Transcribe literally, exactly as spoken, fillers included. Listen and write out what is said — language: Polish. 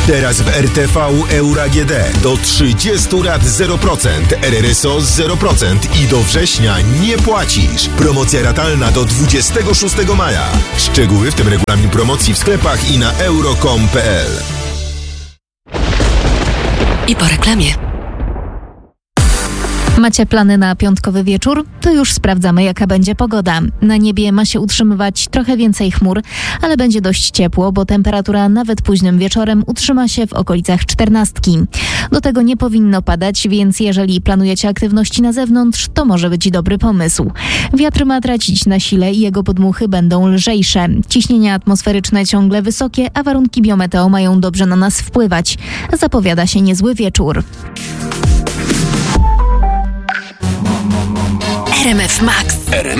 Teraz w R T V Euro A G D do trzydziestu lat zero procent, R R S O zero procent i do września nie płacisz. Promocja ratalna do dwudziestego szóstego maja. Szczegóły, w tym regulamin promocji w sklepach i na euro kropka com kropka p l. I po reklamie. Macie plany na piątkowy wieczór? To już sprawdzamy, jaka będzie pogoda. Na niebie ma się utrzymywać trochę więcej chmur, ale będzie dość ciepło, bo temperatura nawet późnym wieczorem utrzyma się w okolicach czternastki. Do tego nie powinno padać, więc jeżeli planujecie aktywności na zewnątrz, to może być dobry pomysł. Wiatr ma tracić na sile i jego podmuchy będą lżejsze. Ciśnienia atmosferyczne ciągle wysokie, a warunki biometeo mają dobrze na nas wpływać. Zapowiada się niezły wieczór. R M F Max.